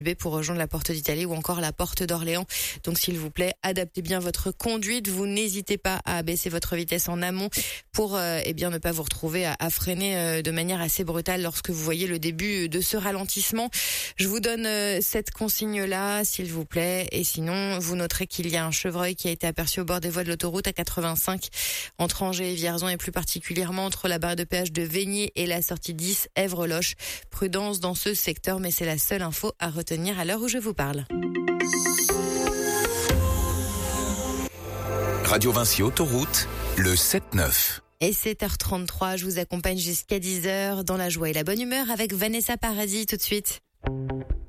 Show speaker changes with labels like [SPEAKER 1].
[SPEAKER 1] pour rejoindre la porte d'Italie ou encore la porte d'Orléans. Donc s'il vous plaît, adaptez bien votre conduite. Vous n'hésitez pas à baisser votre vitesse en amont pour ne pas vous retrouver à freiner de manière assez brutale lorsque vous voyez le début de ce ralentissement. Je vous donne cette consigne-là, s'il vous plaît. Et sinon, vous noterez qu'il y a un chevreuil qui a été aperçu au bord des voies de l'autoroute à 85 entre Angers et Vierzon et plus particulièrement entre la barre de péage de Veigné et la sortie 10 Èvre-Loche. Prudence dans ce secteur, mais c'est la seule info à retenir à l'heure où je vous parle.
[SPEAKER 2] Radio Vinci Autoroute, le 7-9.
[SPEAKER 1] Et 7h33, je vous accompagne jusqu'à 10h dans la joie et la bonne humeur avec Vanessa Paradis tout de suite.